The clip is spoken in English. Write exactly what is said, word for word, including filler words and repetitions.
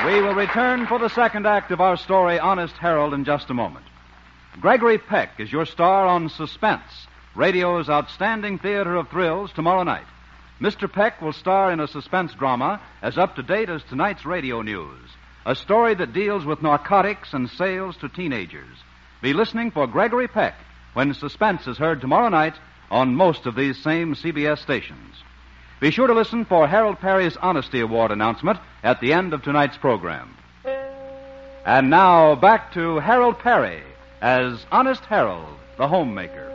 We will return for the second act of our story, Honest Harold, in just a moment. Gregory Peck is your star on Suspense, radio's outstanding theater of thrills, tomorrow night. Mister Peck will star in a suspense drama as up-to-date as tonight's radio news, a story that deals with narcotics and sales to teenagers. Be listening for Gregory Peck when Suspense is heard tomorrow night on most of these same C B S stations. Be sure to listen for Harold Perry's Honesty Award announcement at the end of tonight's program. And now, back to Harold Perry as Honest Harold, the homemaker.